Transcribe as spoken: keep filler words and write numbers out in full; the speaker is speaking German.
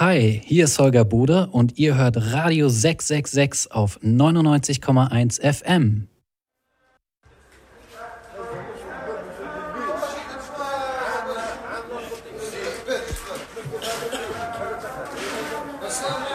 Hi, hier ist Holger Bode und ihr hört Radio sechs sechs sechs auf neunundneunzig Komma eins F M. Assalamu